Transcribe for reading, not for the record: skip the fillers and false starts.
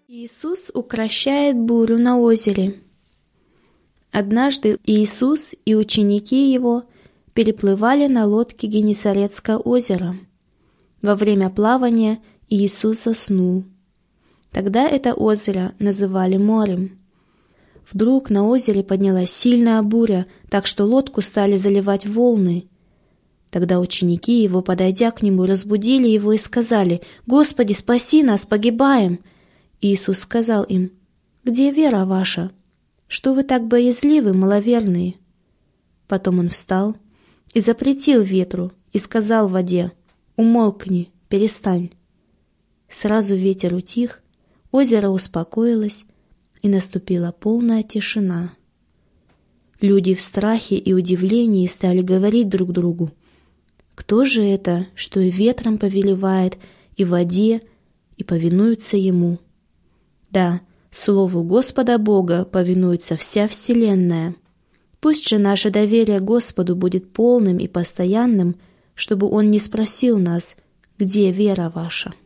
Иисус укрощает бурю на озере. Однажды Иисус и ученики Его переплывали на лодке Генесаретское озеро. Во время плавания Иисус заснул. Тогда это озеро называли морем. Вдруг на озере поднялась сильная буря, так что лодку стали заливать волны. Тогда ученики Его, подойдя к Нему, разбудили Его и сказали: «Господи, спаси нас, погибаем!» Иисус сказал им: «Где вера ваша? Что вы так боязливы, маловерные?» Потом Он встал и запретил ветру и сказал воде: «Умолкни, перестань». Сразу ветер утих, озеро успокоилось, и наступила полная тишина. Люди в страхе и удивлении стали говорить друг другу: «Кто же это, что и ветром повелевает, и воде, и повинуется ему?» Да, Слову Господа Бога повинуется вся вселенная. Пусть же наше доверие Господу будет полным и постоянным, чтобы Он не спросил нас: «Где вера ваша?»